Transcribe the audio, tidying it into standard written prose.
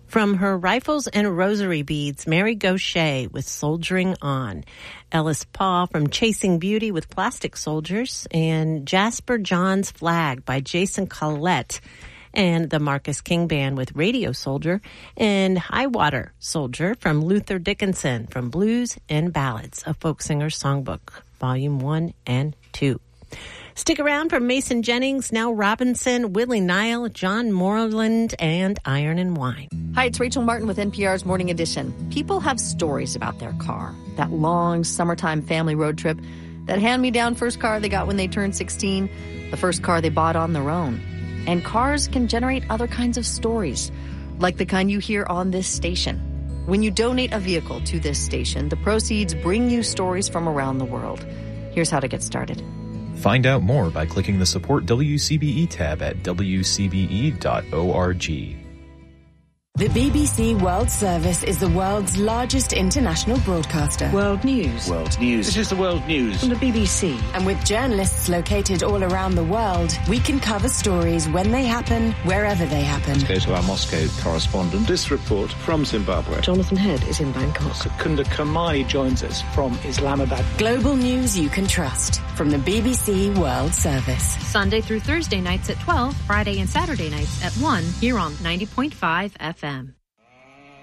From her Rifles and Rosary Beads, Mary Gaucher with Soldiering On. Ellis Paul from Chasing Beauty with Plastic Soldiers. And Jasper John's Flag by Jason Collette. And the Marcus King Band with Radio Soldier. And Highwater Soldier from Luther Dickinson from Blues and Ballads, a Folk Singer's Songbook, Volume 1 and 2. Stick around for Mason Jennings, Nell Robinson, Willie Nile, John Moreland, and Iron and Wine. Hi, it's Rachel Martin with NPR's Morning Edition. People have stories about their car. That long summertime family road trip, that hand-me-down first car they got when they turned 16, the first car they bought on their own. And cars can generate other kinds of stories, like the kind you hear on this station. When you donate a vehicle to this station, the proceeds bring you stories from around the world. Here's how to get started. Find out more by clicking the Support WCBE tab at wcbe.org. The BBC World Service is the world's largest international broadcaster. World News. World News. This is the World News. From the BBC. And with journalists located all around the world, we can cover stories when they happen, wherever they happen. Let's go to our Moscow correspondent. This report from Zimbabwe. Jonathan Head is in Bangkok. Secunda Kamai joins us from Islamabad. Global news you can trust from the BBC World Service. Sunday through Thursday nights at 12, Friday and Saturday nights at 1, here on 90.5 FM.